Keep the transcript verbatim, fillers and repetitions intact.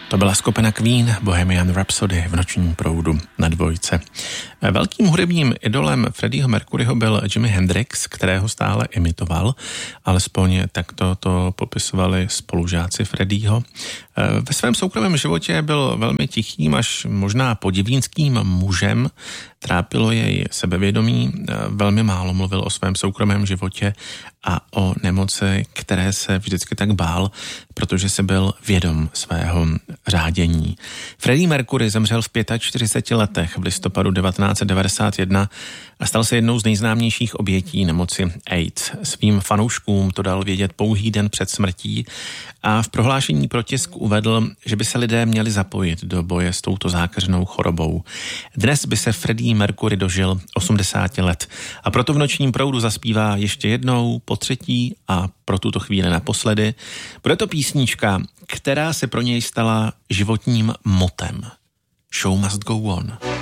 To byla skupina Queen, Bohemian Rhapsody v nočním proudu na Dvojce. Velkým hudebním idolem Freddieho Mercuryho byl Jimi Hendrix, kterého stále imitoval, alespoň takto to popisovali spolužáci Freddieho. Ve svém soukromém životě byl velmi tichým až možná podivínským mužem, trápilo jej sebevědomí, velmi málo mluvil o svém soukromém životě a o nemoci, které se vždycky tak bál, protože se byl vědom svého řádění. Freddie Mercury zemřel v čtyřiceti pěti letech v listopadu devatenáct set devadesát jedna a stal se jednou z nejznámějších obětí nemoci AIDS. Svým fanouškům to dal vědět pouhý den před smrtí a v prohlášení pro tisk uvedl, že by se lidé měli zapojit do boje s touto zákeřnou chorobou. Dnes by se Freddie Mercury dožil osmdesáti let a proto v nočním proudu zaspívá ještě jednou, po třetí a pro tuto chvíli naposledy. Bude to písnička, která se pro něj stala životním motem. Show must go on.